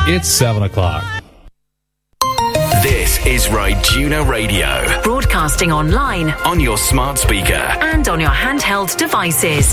It's 7 o'clock. This is Ride-Juno Radio. Broadcasting online, On your smart speaker. and on your handheld devices.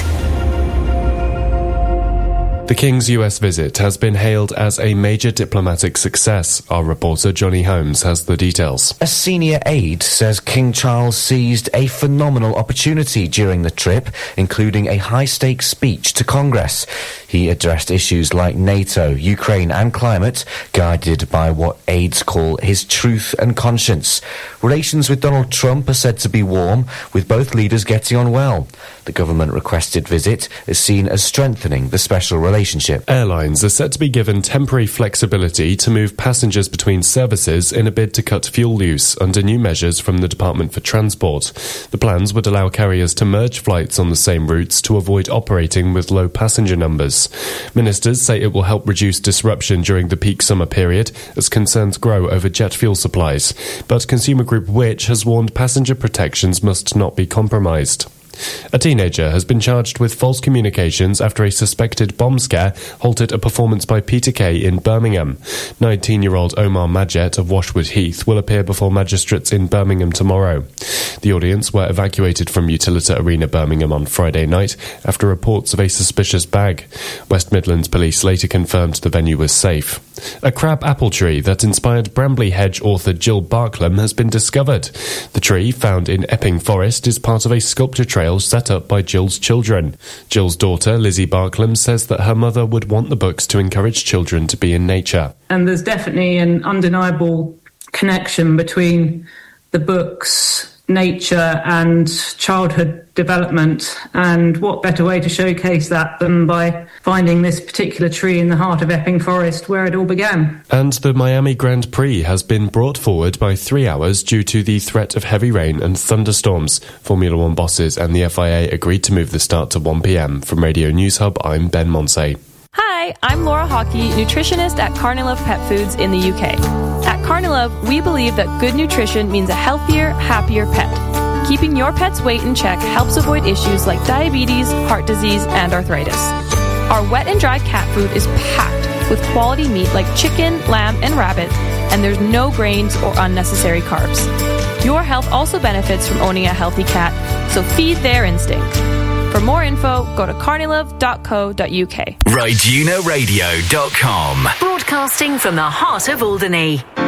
The King's US visit has been hailed as a major diplomatic success. Our reporter Johnny Holmes has the details. A senior aide says King Charles seized a phenomenal opportunity during the trip, including a high-stakes speech to Congress. He addressed issues like NATO, Ukraine and climate, guided by what aides call his truth and conscience. Relations with Donald Trump are said to be warm, with both leaders getting on well. The government-requested visit is seen as strengthening the special relationship. Airlines are set to be given temporary flexibility to move passengers between services in a bid to cut fuel use under new measures from the Department for Transport. The plans would allow carriers to merge flights on the same routes to avoid operating with low passenger numbers. Ministers say it will help reduce disruption during the peak summer period as concerns grow over jet fuel supplies. But consumer group Which has warned passenger protections must not be compromised. A teenager has been charged with false communications after a suspected bomb scare halted a performance by Peter Kay in Birmingham. 19-year-old Omar Majet of Washwood Heath will appear before magistrates in Birmingham tomorrow. The audience were evacuated from Utilita Arena Birmingham on Friday night after reports of a suspicious bag. West Midlands Police later confirmed the venue was safe. A crab apple tree that inspired Brambley Hedge author Jill Barklam has been discovered. The tree, found in Epping Forest, is part of a sculpture trail set up by Jill's children. Jill's daughter, Lizzie Barklam, says that her mother would want the books to encourage children to be in nature. And there's definitely an undeniable connection between the books, nature and childhood development, and what better way to showcase that than by finding this particular tree in the heart of Epping Forest where it all began. And the Miami Grand Prix has been brought forward by 3 hours due to the threat of heavy rain and thunderstorms. Formula One bosses and the FIA agreed to move the start to 1 p.m. From Radio News Hub, I'm Ben Monsey. Hi, I'm Laura Hockey, nutritionist at Carnilove Pet Foods in the UK. At Carnilove, we believe that good nutrition means a healthier, happier pet. Keeping your pet's weight in check helps avoid issues like diabetes, heart disease, and arthritis. Our wet and dry cat food is packed with quality meat like chicken, lamb, and rabbit, and there's no grains or unnecessary carbs. Your health also benefits from owning a healthy cat, so feed their instinct. For more info, go to carnilove.co.uk. RideJunoRadio.com. Broadcasting from the heart of Alderney.